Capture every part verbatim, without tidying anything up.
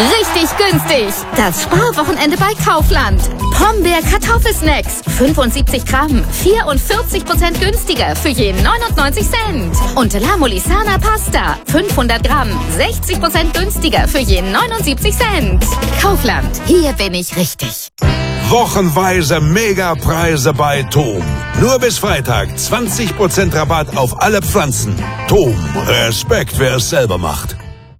Richtig günstig. Das Sparwochenende bei Kaufland. Pombeer Kartoffelsnacks. fünfundsiebzig Gramm. vierundvierzig Prozent günstiger für je neunundneunzig Cent. Und La Molisana Pasta. fünfhundert Gramm. sechzig Prozent günstiger für je neunundsiebzig Cent. Kaufland. Hier bin ich richtig. Wochenweise Megapreise bei Tom. Nur bis Freitag zwanzig Prozent Rabatt auf alle Pflanzen. Tom, Respekt, wer es selber macht.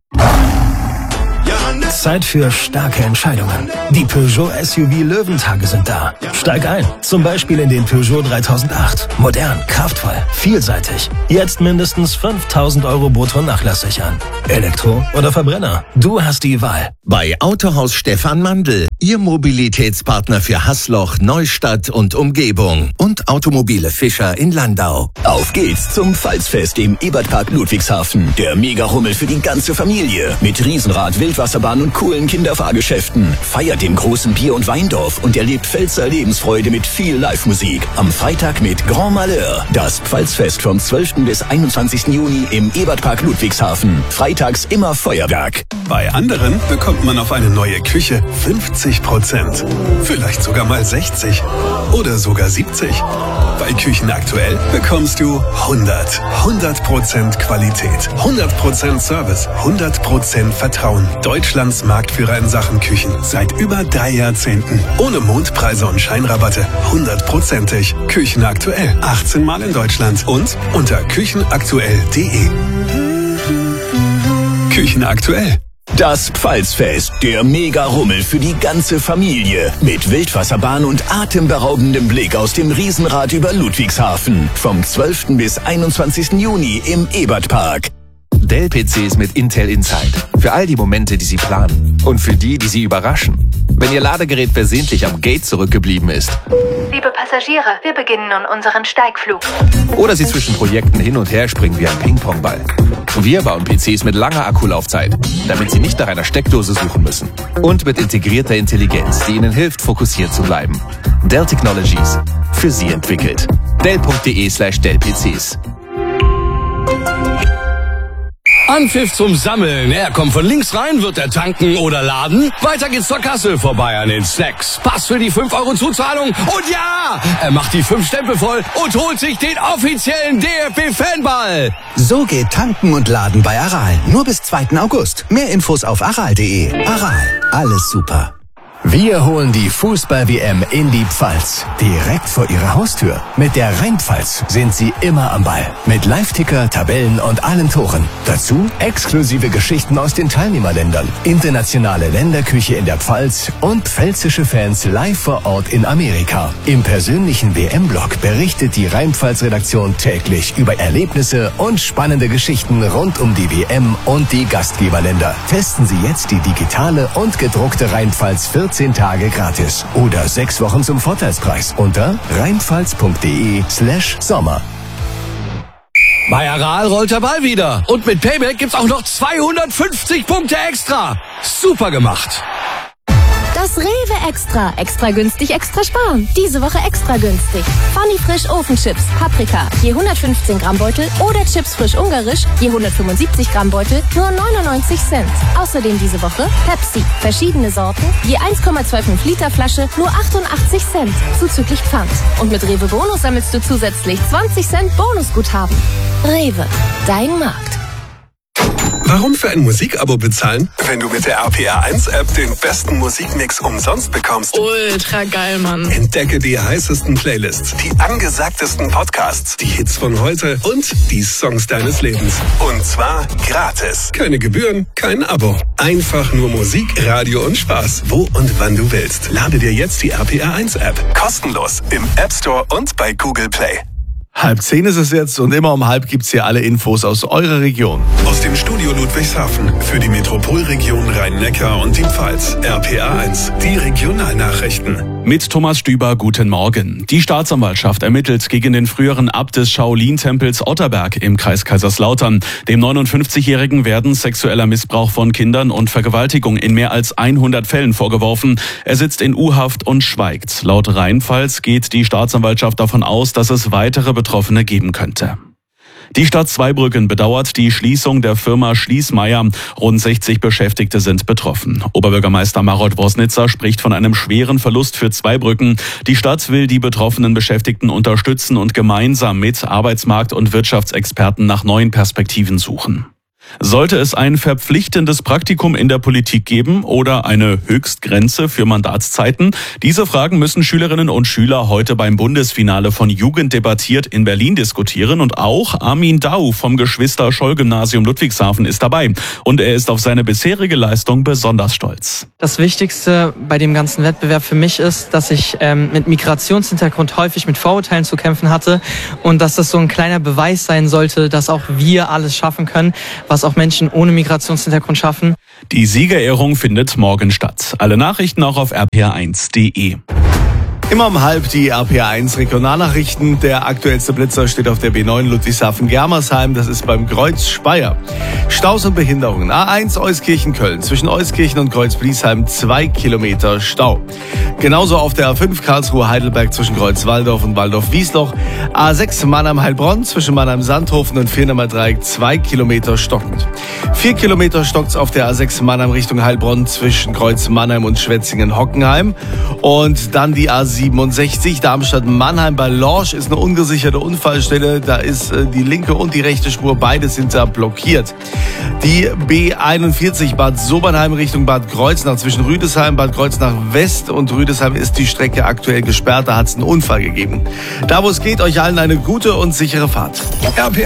Zeit für starke Entscheidungen. Die Peugeot S U V Löwentage sind da. Steig ein, zum Beispiel in den Peugeot dreitausendacht. Modern, kraftvoll, vielseitig. Jetzt mindestens fünftausend Euro brutto Nachlass sichern. Elektro oder Verbrenner? Du hast die Wahl. Bei Autohaus Stefan Mandl, Ihr Mobilitätspartner für Haßloch, Neustadt und Umgebung. Und Automobile Fischer in Landau. Auf geht's zum Pfalzfest im Ebertpark Ludwigshafen. Der Mega-Rummel für die ganze Familie. Mit Riesenrad, Wildwasserbahn und coolen Kinderfahrgeschäften. Feiert den großen Bier- und Weindorf und erlebt Pfälzer Lebensfreude mit viel Live-Musik. Am Freitag mit Grand Malheur. Das Pfalzfest vom zwölften bis einundzwanzigsten Juni im Ebertpark Ludwigshafen. Freitags immer Feuerwerk. Bei anderen bekommt man auf eine neue Küche fünfzig Prozent. Vielleicht sogar mal sechzig. Oder sogar siebzig. Bei Küchen aktuell bekommst du hundert. hundert Prozent Qualität. hundert Prozent Service. hundert Prozent Vertrauen. Deutschlands Marktführer in Sachen Küchen. Seit über drei Jahrzehnten. Ohne Mondpreise und Scheinrabatte. hundertprozentig. Küchen aktuell. achtzehn Mal in Deutschland. Und unter küchenaktuell punkt de. Küchen aktuell. Das Pfalzfest, der Mega-Rummel für die ganze Familie. Mit Wildwasserbahn und atemberaubendem Blick aus dem Riesenrad über Ludwigshafen. Vom zwölften bis einundzwanzigsten Juni im Ebertpark. Dell-P Cs mit Intel Inside. Für all die Momente, die Sie planen. Und für die, die Sie überraschen. Wenn Ihr Ladegerät versehentlich am Gate zurückgeblieben ist. Liebe Passagiere, wir beginnen nun unseren Steigflug. Oder Sie zwischen Projekten hin und her springen wie ein Ping-Pong-Ball. Wir bauen P Cs mit langer Akkulaufzeit, damit Sie nicht nach einer Steckdose suchen müssen. Und mit integrierter Intelligenz, die Ihnen hilft, fokussiert zu bleiben. Dell Technologies. Für Sie entwickelt. Dell punkt de slash Dell P Cs. Anpfiff zum Sammeln. Er kommt von links rein, wird er tanken oder laden. Weiter geht's zur Kasse, vorbei an den Snacks. Pass für die fünf Euro Zuzahlung. Und ja, er macht die fünf Stempel voll und holt sich den offiziellen D F B-Fanball. So geht tanken und laden bei Aral. Nur bis zweiten August. Mehr Infos auf aral punkt de. Aral, alles super. Wir holen die Fußball-W M in die Pfalz. Direkt vor Ihrer Haustür. Mit der Rheinpfalz sind Sie immer am Ball. Mit Live-Ticker, Tabellen und allen Toren. Dazu exklusive Geschichten aus den Teilnehmerländern. Internationale Länderküche in der Pfalz und pfälzische Fans live vor Ort in Amerika. Im persönlichen W M-Blog berichtet die Rheinpfalz-Redaktion täglich über Erlebnisse und spannende Geschichten rund um die W M und die Gastgeberländer. Testen Sie jetzt die digitale und gedruckte Rheinpfalz vierzehn Tage gratis oder sechs Wochen zum Vorteilspreis unter rheinpfalz punkt de slash Sommer. Bei Aral rollt der Ball wieder. Und mit Payback gibt's auch noch zweihundertfünfzig Punkte extra. Super gemacht. Das Rewe Extra. Extra günstig, extra sparen. Diese Woche extra günstig. Funny Frisch Ofenchips, Paprika, je hundertfünfzehn Gramm Beutel oder Chips frisch ungarisch, je hundertfünfundsiebzig Gramm Beutel, nur neunundneunzig Cent. Außerdem diese Woche Pepsi, verschiedene Sorten, je eins Komma fünfundzwanzig Liter Flasche, nur achtundachtzig Cent, zuzüglich Pfand. Und mit Rewe Bonus sammelst du zusätzlich zwanzig Cent Bonusguthaben. Rewe, dein Markt. Warum für ein Musikabo bezahlen, wenn du mit der R P R eins App den besten Musikmix umsonst bekommst? Ultra geil, Mann. Entdecke die heißesten Playlists, die angesagtesten Podcasts, die Hits von heute und die Songs deines Lebens. Und zwar gratis. Keine Gebühren, kein Abo. Einfach nur Musik, Radio und Spaß, wo und wann du willst. Lade dir jetzt die R P R eins App. Kostenlos im App Store und bei Google Play. Halb zehn ist es jetzt und immer um halb gibt's hier alle Infos aus eurer Region. Aus dem Studio Ludwigshafen für die Metropolregion Rhein-Neckar und die Pfalz. R P R eins, die Regionalnachrichten. Mit Thomas Stüber, guten Morgen. Die Staatsanwaltschaft ermittelt gegen den früheren Abt des Shaolin-Tempels Otterberg im Kreis Kaiserslautern. Dem neunundfünfzigjährigen werden sexueller Missbrauch von Kindern und Vergewaltigung in mehr als hundert Fällen vorgeworfen. Er sitzt in U-Haft und schweigt. Laut Rheinpfalz geht die Staatsanwaltschaft davon aus, dass es weitere Betroffene geben könnte. Die Stadt Zweibrücken bedauert die Schließung der Firma Schließmeier. Rund sechzig Beschäftigte sind betroffen. Oberbürgermeister Marot Wosnitzer spricht von einem schweren Verlust für Zweibrücken. Die Stadt will die betroffenen Beschäftigten unterstützen und gemeinsam mit Arbeitsmarkt- und Wirtschaftsexperten nach neuen Perspektiven suchen. Sollte es ein verpflichtendes Praktikum in der Politik geben oder eine Höchstgrenze für Mandatszeiten? Diese Fragen müssen Schülerinnen und Schüler heute beim Bundesfinale von Jugend debattiert in Berlin diskutieren. Und auch Armin Dau vom Geschwister-Scholl-Gymnasium Ludwigshafen ist dabei. Und er ist auf seine bisherige Leistung besonders stolz. Das Wichtigste bei dem ganzen Wettbewerb für mich ist, dass ich ähm, mit Migrationshintergrund häufig mit Vorurteilen zu kämpfen hatte und dass das so ein kleiner Beweis sein sollte, dass auch wir alles schaffen können, was auch Menschen ohne Migrationshintergrund schaffen. Die Siegerehrung findet morgen statt. Alle Nachrichten auch auf r p r eins punkt d e. Immer um halb die R P R eins Regionalnachrichten. Der aktuellste Blitzer steht auf der B neun Ludwigshafen-Germersheim. Das ist beim Kreuz Speyer. Staus und Behinderungen. A eins Euskirchen-Köln. Zwischen Euskirchen und Kreuz-Bliesheim zwei Kilometer Stau. Genauso auf der A fünf Karlsruhe-Heidelberg zwischen Kreuz-Walldorf und Waldorf-Wiesloch. A sechs Mannheim-Heilbronn zwischen Mannheim-Sandhofen und Viernamer Dreieck zwei Kilometer stockend. Vier Kilometer stockt's auf der A sechs Mannheim Richtung Heilbronn zwischen Kreuz-Mannheim und Schwetzingen-Hockenheim. Und dann die A siebenundsechzig Darmstadt-Mannheim bei Lorsch ist eine ungesicherte Unfallstelle. Da ist äh, die linke und die rechte Spur, beide sind da blockiert. Die B einundvierzig Bad Sobernheim Richtung Bad Kreuznach zwischen Rüdesheim, Bad Kreuznach West und Rüdesheim ist die Strecke aktuell gesperrt. Da hat es einen Unfall gegeben. Da wo es geht, euch allen eine gute und sichere Fahrt.